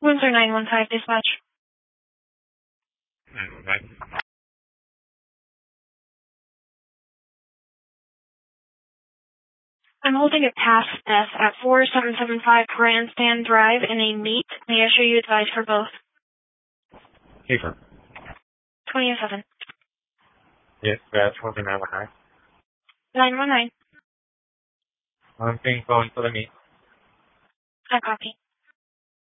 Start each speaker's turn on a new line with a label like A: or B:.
A: Windsor 915 dispatch.
B: 915.
A: I'm holding a pass F at 4775 Grandstand Drive in a meet. May I show you advice for both?
B: Keeper.
A: 27.
B: Yes, that's 4919.
A: 919.
B: One thing going for the meet.
A: I copy.